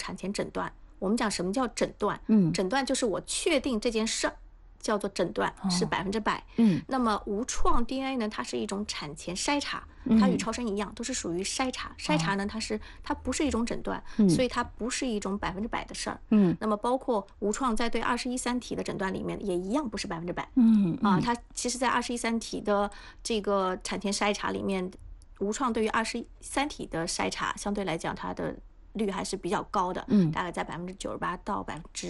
产前诊断。我们讲什么叫诊断？诊断就是我确定这件事儿。叫做诊断是100%。那么无创 DNA 呢，它是一种产前筛查，它与超声一样，都是属于筛查。筛查呢，它不是一种诊断，所以它不是一种100%的事儿。那么包括无创在对21-3体的诊断里面也一样不是100%。它其实在21-3体的这个产前筛查里面，无创对于21-3体的筛查相对来讲它的率还是比较高的，大概在98%到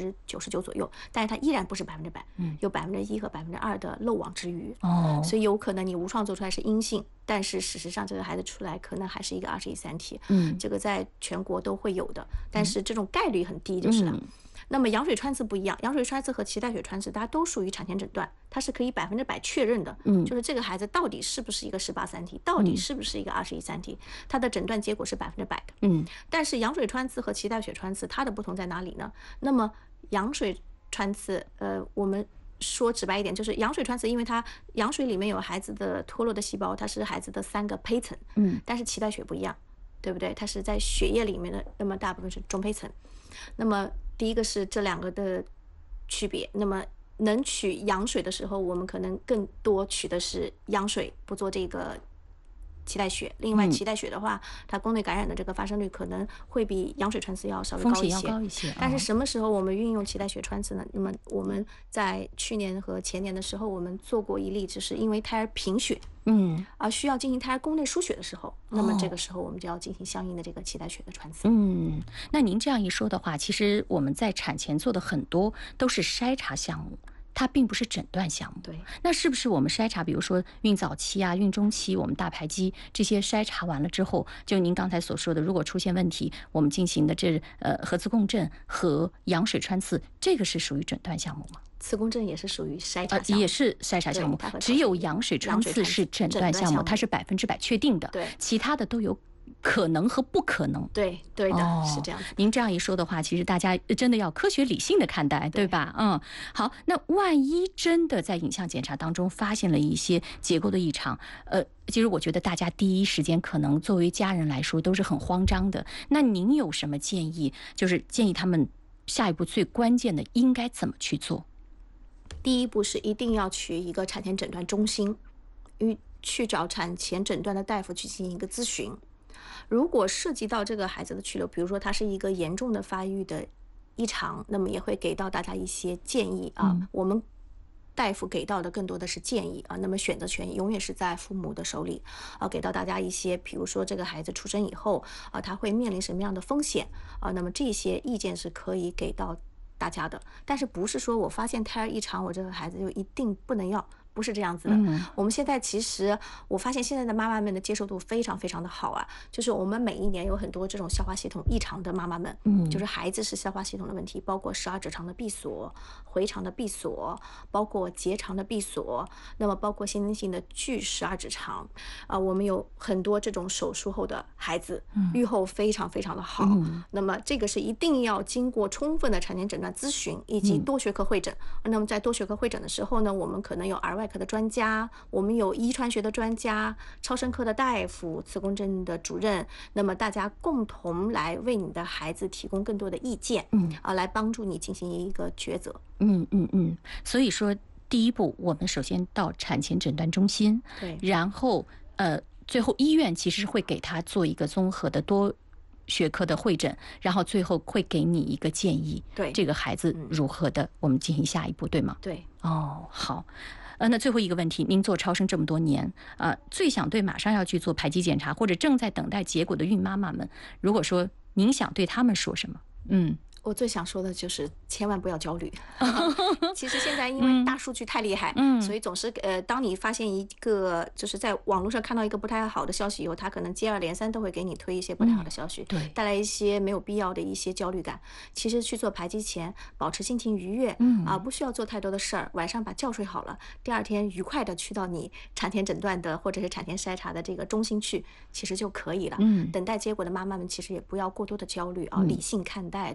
99%左右，但是它依然不是100%，有1%和2%的漏网之鱼。所以有可能你无创做出来是阴性，但是事实上这个孩子出来可能还是一个21-3体，这个在全国都会有的，但是这种概率很低就是了。那么羊水穿刺不一样，羊水穿刺和脐带血穿刺大家都属于产前诊断，它是可以100%确认的，就是这个孩子到底是不是一个18-3体，到底是不是一个21-3体，它的诊断结果是100%的。但是羊水穿刺和脐带血穿刺它的不同在哪里呢？那么羊水穿刺，我们说直白一点，就是羊水穿刺，因为它羊水里面有孩子的脱落的细胞，它是孩子的3个胚层，但是脐带血不一样，对不对？它是在血液里面的，那么大部分是中胚层。那么第一个是这2个的区别。那么能取羊水的时候，我们可能更多取的是羊水，不做这个脐带血。另外，脐带血的话，它宫内感染的这个发生率可能会比羊水穿刺要稍微高一些， 风险要高一些。 但是什么时候我们运用脐带血穿刺呢？那么我们在去年和前年的时候，我们做过一例，就是因为胎儿贫血，而需要进行胎儿宫内输血的时候，那么这个时候我们就要进行相应的这个脐带血的穿刺。 那您这样一说的话，其实我们在产前做的很多都是筛查项目，它并不是诊断项目。 对， 那是不是我们筛查，比如说孕早期啊、孕中期，我们大排畸这些筛查完了之后，就您刚才所说的，如果出现问题，我们进行的核磁共振和羊水穿刺，这个是属于诊断项目吗？ 磁共振也是属于筛查项目， 也是筛查项目，只有羊水穿刺是诊断项目，它是100%确定的， 对， 其他的都有可能和不可能。 对的，是这样子。 您这样一说的话，其实大家真的要科学理性的看待，对吧？好，那万一真的在影像检查当中发现了一些结构的异常，其实我觉得大家第一时间可能作为家人来说都是很慌张的。那您有什么建议？就是建议他们下一步最关键的应该怎么去做？ 第一步是一定要去一个产前诊断中心，去找产前诊断的大夫去进行一个咨询。如果涉及到这个孩子的去留，比如说他是一个严重的发育的异常，那么也会给到大家一些建议啊。我们大夫给到的更多的是建议啊，那么选择权永远是在父母的手里啊，给到大家一些，比如说这个孩子出生以后啊，他会面临什么样的风险啊，那么这些意见是可以给到大家的，但是不是说我发现胎儿异常，我这个孩子就一定不能要，不是这样子的。我们现在其实我发现现在的妈妈们的接受度非常非常的好啊，就是我们每一年有很多这种消化系统异常的妈妈们，就是孩子是消化系统的问题，包括12指肠的闭锁、回肠的闭锁，包括结肠的闭锁，那么包括先天性的巨12指肠我们有很多这种手术后的孩子，预后非常非常的好。那么这个是一定要经过充分的产前诊断咨询以及多学科会诊。那么在多学科会诊的时候呢，我们可能有儿外科的专家，我们有遗传学的专家、超声科的大夫、磁共振的主任，那么大家共同来为你的孩子提供更多的意见，来帮助你进行一个抉择。 所以说第一步，我们首先到产前诊断中心， 对， 然后最后医院其实会给他做一个综合的多学科的会诊，然后最后会给你一个建议， 对这个孩子如何的，我们进行下一步，对吗？ 对。 好。那最后一个问题，您做超声这么多年，最想对马上要去做排畸检查或者正在等待结果的孕妈妈们，如果说您想对他们说什么？ 我最想说的就是千万不要焦虑。其实现在因为大数据太厉害，所以总是当你发现一个就是在网络上看到一个不太好的消息以后，他可能接二连三都会给你推一些不太好的消息， 对， 带来一些没有必要的一些焦虑感。其实去做排畸前，保持心情愉悦，不需要做太多的事儿，晚上把觉睡好了，第二天愉快的去到你产前诊断的或者是产前筛查的这个中心去，其实就可以了。等待结果的妈妈们其实也不要过多的焦虑理性看待，就是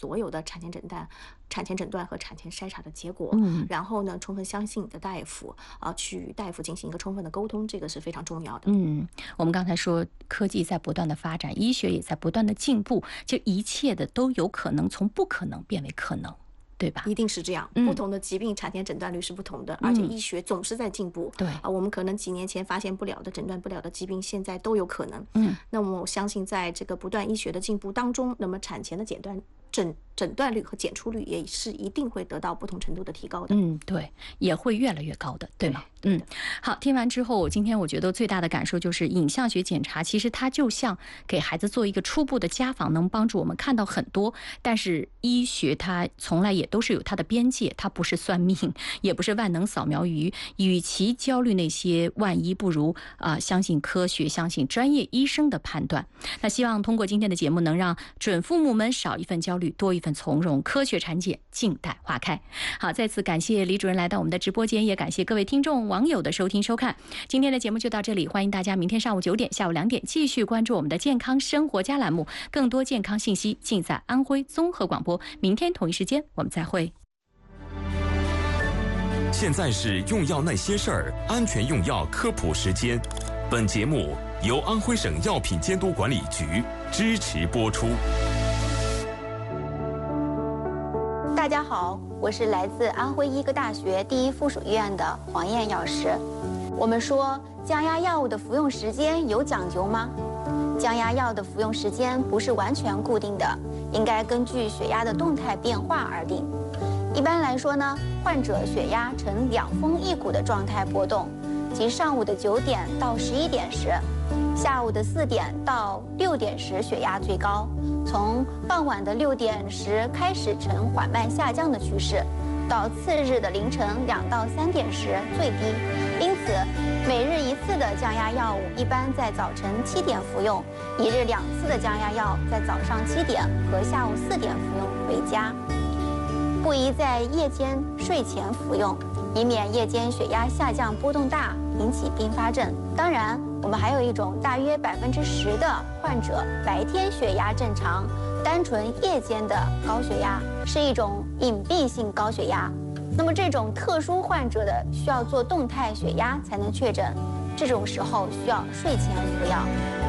所有的产前诊断和产前筛查的结果，然后呢，充分相信你的大夫，去与大夫进行一个充分的沟通，这个是非常重要的。 我们刚才说科技在不断的发展，医学也在不断的进步，就一切的都有可能从不可能变为可能。对吧？ 一定是这样。不同的疾病产前诊断率是不同的，而且医学总是在进步。 对我们可能几年前发现不了的、诊断不了的疾病，现在都有可能。那么我相信，在这个不断医学的进步当中，那么产前的诊断率和检出率也是一定会得到不同程度的提高的。 对，也会越来越高的，对吗？好，听完之后，今天我觉得最大的感受就是影像学检查，其实它就像给孩子做一个初步的家访，能帮助我们看到很多。但是医学它从来也都是有它的边界，它不是算命，也不是万能扫描仪。与其焦虑那些万一，不如相信科学，相信专业医生的判断。那希望通过今天的节目，能让准父母们少一份焦虑，多一份从容。科学产检，静待花开。好，再次感谢李主任来到我们的直播间，也感谢各位听众网友的收听收看。今天的节目就到这里，欢迎大家明天上午9点、下午2点继续关注我们的健康生活家栏目，更多健康信息尽在安徽综合广播。明天同一时间我们再会。 现在是用药那些事儿，安全用药科普时间。本节目由安徽省药品监督管理局支持播出。 大家好，我是来自安徽医科大学第一附属医院的黄燕药师。我们说降压药物的服用时间有讲究吗？降压药的服用时间不是完全固定的，应该根据血压的动态变化而定。一般来说呢，患者血压呈2峰1谷的状态波动，即上午的9点到11点时，下午的4点到6点时血压最高，从傍晚的6点时开始呈缓慢下降的趋势，到次日的凌晨2到3点时最低。因此，每日1次的降压药物一般在早晨7点服用，1日2次的降压药在早上7点和下午4点服用为佳。不宜在夜间睡前服用，以免夜间血压下降波动大，引起并发症。当然，我们还有一种大约10%的患者白天血压正常，单纯夜间的高血压是一种隐蔽性高血压。那么这种特殊患者的需要做动态血压才能确诊，这种时候需要睡前服药。